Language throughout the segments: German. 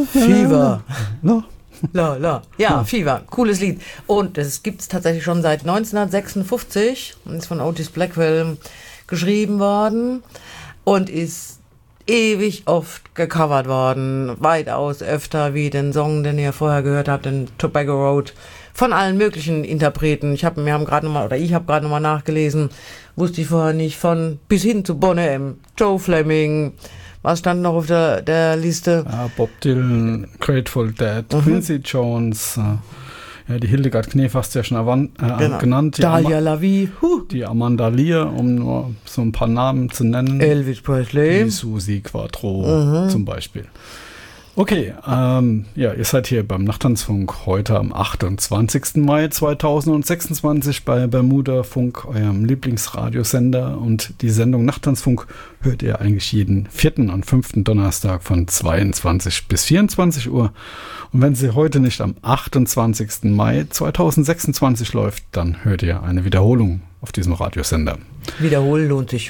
Fever. No. La. Ja, Fever, cooles Lied. Und es gibt es tatsächlich schon seit 1956 und ist von Otis Blackwell geschrieben worden und ist ewig oft gecovert worden, weitaus öfter wie den Song, den ihr vorher gehört habt, den Tobacco Road, von allen möglichen Interpreten. Ich habe gerade nochmal nachgelesen, wusste ich vorher nicht, von bis hin zu Boney M., Joe Fleming. Was stand noch auf der Liste? Ja, Bob Dylan, Grateful Dead, Quincy Jones, die Hildegard Knef hast du ja schon genannt. Dahlia Lavi, die Amanda Lear, um nur so ein paar Namen zu nennen. Elvis Presley. Die Susi Quattro zum Beispiel. Okay, ihr seid hier beim Nachttanzfunk heute am 28. Mai 2026 bei Bermuda Funk, eurem Lieblingsradiosender. Und die Sendung Nachttanzfunk hört ihr eigentlich jeden 4. und 5. Donnerstag von 22 bis 24 Uhr. Und wenn sie heute nicht am 28. Mai 2026 läuft, dann hört ihr eine Wiederholung auf diesem Radiosender. Wiederholen lohnt sich.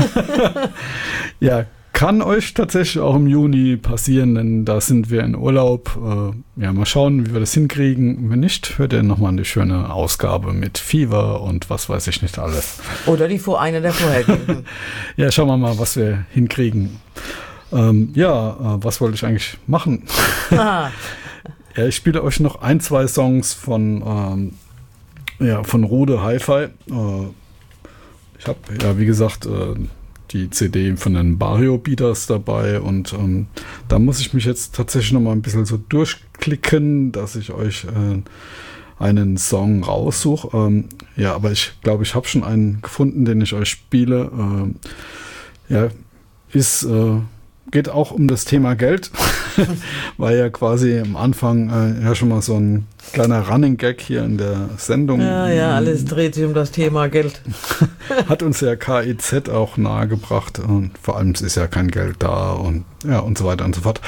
Ja, kann euch tatsächlich auch im Juni passieren, denn da sind wir in Urlaub. Mal schauen, wie wir das hinkriegen. Wenn nicht, hört ihr nochmal eine schöne Ausgabe mit Fever und was weiß ich nicht alles. Oder eine der vorhergehenden. Ja, schauen wir mal, was wir hinkriegen. Was wollte ich eigentlich machen? Ich spiele euch noch 2 Songs von Rode Hi-Fi. Ich habe, wie gesagt, die CD von den Barrio Beaters dabei und da muss ich mich jetzt tatsächlich noch mal ein bisschen so durchklicken, dass ich euch einen Song raussuche. Aber ich glaube, ich habe schon einen gefunden, den ich euch spiele. Geht auch um das Thema Geld, war ja quasi am Anfang schon mal so ein kleiner Running Gag hier in der Sendung. Ja, alles dreht sich um das Thema Geld. Hat uns ja KIZ auch nahegebracht und vor allem es ist ja kein Geld da und so weiter und so fort.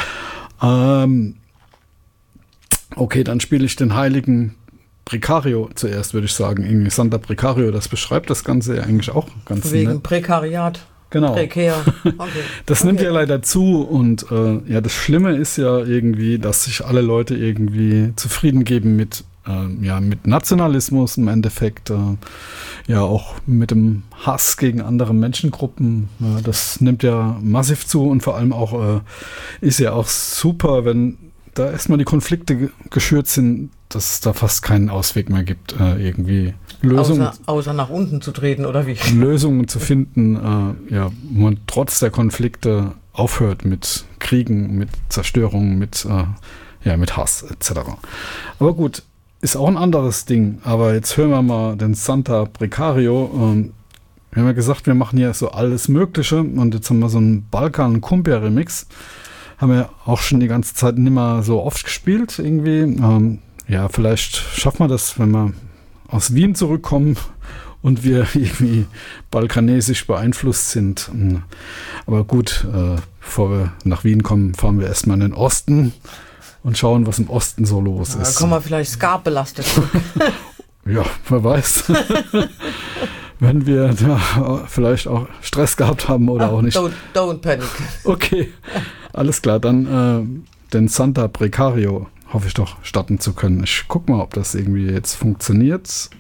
Okay, dann spiele ich den heiligen Precario zuerst, würde ich sagen. Irgendwie Santa Precario, das beschreibt das Ganze ja eigentlich auch ganz wegen nett. Prekariat. Genau. Prekär. Okay. Das nimmt ja leider zu und das Schlimme ist ja irgendwie, dass sich alle Leute irgendwie zufrieden geben mit Nationalismus im Endeffekt, auch mit dem Hass gegen andere Menschengruppen. Das nimmt ja massiv zu und vor allem auch ist ja auch super, wenn da erstmal die Konflikte geschürt sind, dass es da fast keinen Ausweg mehr gibt, irgendwie Lösungen. Außer nach unten zu treten, oder wie? Lösungen zu finden, wo man trotz der Konflikte aufhört mit Kriegen, mit Zerstörung, mit Hass etc. Aber gut, ist auch ein anderes Ding. Aber jetzt hören wir mal den Santa Precario. Wir haben ja gesagt, wir machen hier so alles Mögliche und jetzt haben wir so einen Balkan-Cumbia-Remix. Haben wir auch schon die ganze Zeit nicht mehr so oft gespielt irgendwie. Vielleicht schaffen wir das, wenn wir aus Wien zurückkommen und wir irgendwie balkanesisch beeinflusst sind. Aber gut, bevor wir nach Wien kommen, fahren wir erstmal in den Osten und schauen, was im Osten so los ist. Da kommen wir vielleicht Ska-belastet zurück. Ja, wer weiß. Wenn wir da vielleicht auch Stress gehabt haben oder auch nicht. Don't panic. Okay, alles klar. Dann den Santa Precario hoffe ich doch starten zu können. Ich gucke mal, ob das irgendwie jetzt funktioniert.